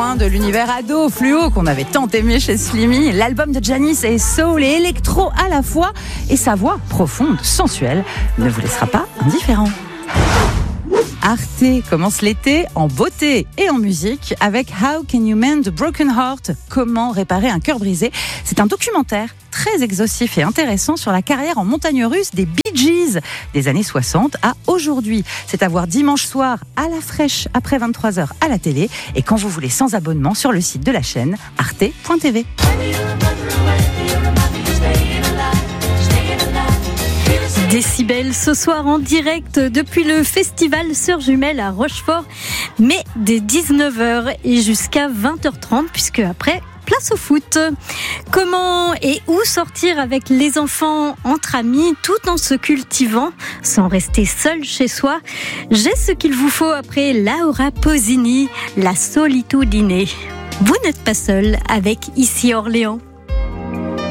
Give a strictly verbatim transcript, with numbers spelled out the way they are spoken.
hein, de l'univers ado fluo qu'on avait tant aimé chez Slimmy. L'album de Janis est soul et électro à la fois, et sa voix profonde, sensuelle, ne vous laissera pas indifférent. Arte commence l'été en beauté et en musique avec How Can You Mend a Broken Heart? Comment réparer un cœur brisé? C'est un documentaire très exhaustif et intéressant sur la carrière en montagne russe des Bee Gees des années soixante à aujourd'hui. C'est à voir dimanche soir à la fraîche après vingt-trois heures à la télé et quand vous voulez sans abonnement sur le site de la chaîne arte point t v. Décibel ce soir en direct depuis le festival Sœurs Jumelles à Rochefort, mais dès dix-neuf heures et jusqu'à vingt heures trente, puisque après, place au foot. Comment et où sortir avec les enfants entre amis tout en se cultivant sans rester seul chez soi? J'ai ce qu'il vous faut après Laura Pausini, La Solitudine. Vous n'êtes pas seul avec Ici Orléans.